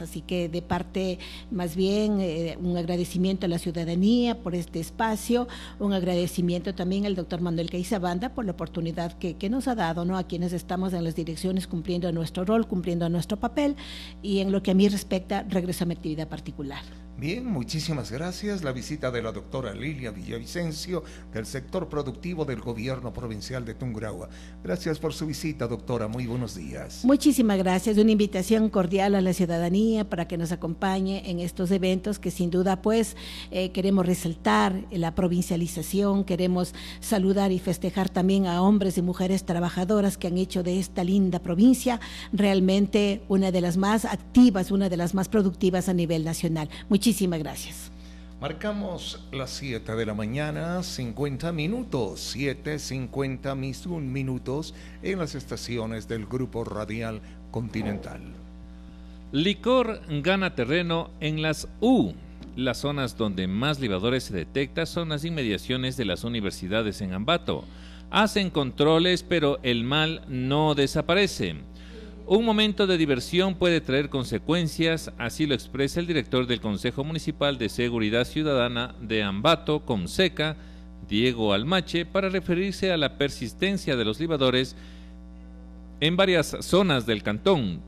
más. Así que de parte, más bien, un agradecimiento a la ciudadanía por este espacio, un agradecimiento también al doctor Manuel Queizabanda por la oportunidad que nos ha dado, ¿no?, a quienes estamos en las direcciones cumpliendo nuestro rol, cumpliendo nuestro papel, y en lo que a mí respecta, regreso a mi actividad particular. Bien, muchísimas gracias. La visita de la doctora Lilia Villavicencio del sector productivo del gobierno provincial de Tungurahua. Gracias por su visita, doctora. Muy buenos días. Muchísimas gracias. Una invitación cordial a la ciudadanía para que nos acompañe en estos eventos que sin duda pues queremos resaltar la provincialización, queremos saludar y festejar también a hombres y mujeres trabajadoras que han hecho de esta linda provincia realmente una de las más activas, una de las más productivas a nivel nacional. Muchísimas gracias. Marcamos las 7 de la mañana, 50 minutos, 7:50 minutos en las estaciones del Grupo Radial Continental. Licor gana terreno en las U. Las zonas donde más libadores se detecta son las inmediaciones de las universidades en Ambato. Hacen controles, pero el mal no desaparece. Un momento de diversión puede traer consecuencias, así lo expresa el director del Consejo Municipal de Seguridad Ciudadana de Ambato, Conseca, Diego Almache, para referirse a la persistencia de los libadores en varias zonas del cantón.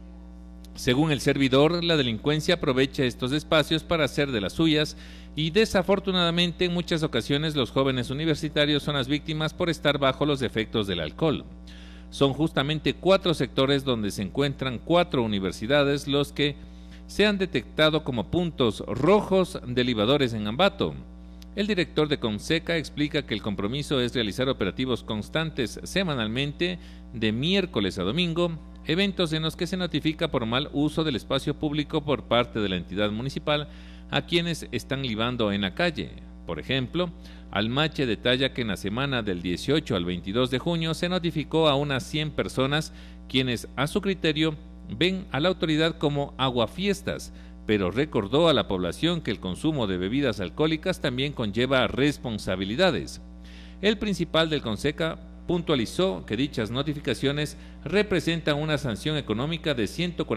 Según el servidor, la delincuencia aprovecha estos espacios para hacer de las suyas y desafortunadamente en muchas ocasiones los jóvenes universitarios son las víctimas por estar bajo los efectos del alcohol. Son justamente 4 sectores donde se encuentran 4 universidades los que se han detectado como puntos rojos de libadores en Ambato. El director de Conseca explica que el compromiso es realizar operativos constantes semanalmente de miércoles a domingo, eventos en los que se notifica por mal uso del espacio público por parte de la entidad municipal a quienes están libando en la calle. Por ejemplo, Almache detalla que en la semana del 18 al 22 de junio se notificó a unas 100 personas quienes, a su criterio, ven a la autoridad como aguafiestas, pero recordó a la población que el consumo de bebidas alcohólicas también conlleva responsabilidades. El principal del Conseca puntualizó que dichas notificaciones representan una sanción económica de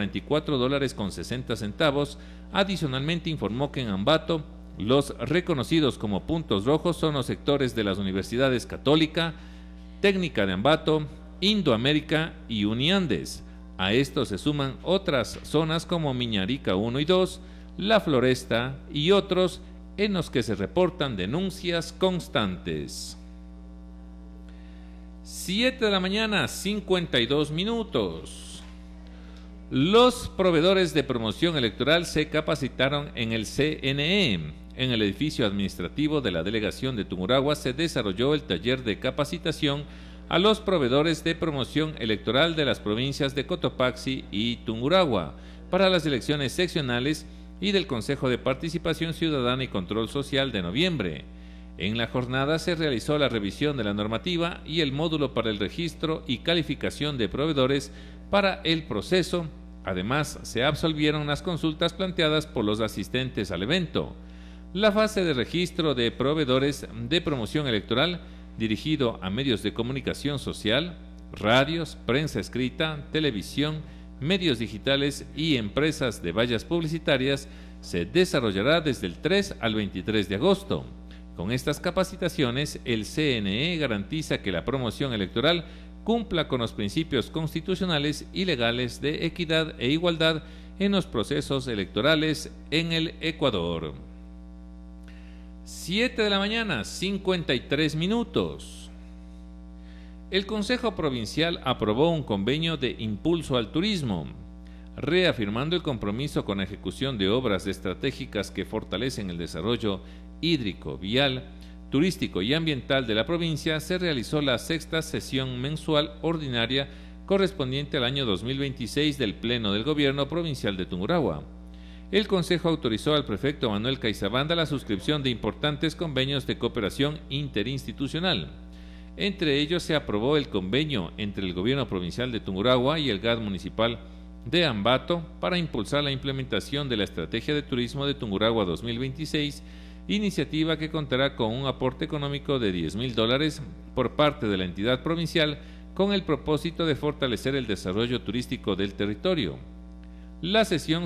$144.60. Adicionalmente informó que en Ambato los reconocidos como puntos rojos son los sectores de las universidades Católica, Técnica de Ambato, Indoamérica y Uniandes. A esto se suman otras zonas como Miñarica 1 y 2, La Floresta y otros en los que se reportan denuncias constantes. 7 de la mañana, 52 minutos. Los proveedores de promoción electoral se capacitaron en el CNE. En el edificio administrativo de la delegación de Tungurahua se desarrolló el taller de capacitación a los proveedores de promoción electoral de las provincias de Cotopaxi y Tungurahua para las elecciones seccionales y del Consejo de Participación Ciudadana y Control Social de noviembre. En la jornada se realizó la revisión de la normativa y el módulo para el registro y calificación de proveedores para el proceso. Además, se absolvieron las consultas planteadas por los asistentes al evento. La fase de registro de proveedores de promoción electoral, dirigido a medios de comunicación social, radios, prensa escrita, televisión, medios digitales y empresas de vallas publicitarias, se desarrollará desde el 3 al 23 de agosto. Con estas capacitaciones, el CNE garantiza que la promoción electoral cumpla con los principios constitucionales y legales de equidad e igualdad en los procesos electorales en el Ecuador. 7 de la mañana, 53 minutos. El Consejo Provincial aprobó un convenio de impulso al turismo, reafirmando el compromiso con la ejecución de obras estratégicas que fortalecen el desarrollo hídrico, vial, turístico y ambiental de la provincia. Se realizó la 6ª sesión mensual ordinaria correspondiente al año 2026 del Pleno del Gobierno Provincial de Tungurahua. El Consejo autorizó al prefecto Manuel Queizabanda la suscripción de importantes convenios de cooperación interinstitucional. Entre ellos se aprobó el convenio entre el Gobierno Provincial de Tungurahua y el GAD Municipal de Ambato para impulsar la implementación de la Estrategia de Turismo de Tungurahua 2026, iniciativa que contará con un aporte económico de $10,000 por parte de la entidad provincial con el propósito de fortalecer el desarrollo turístico del territorio. La sesión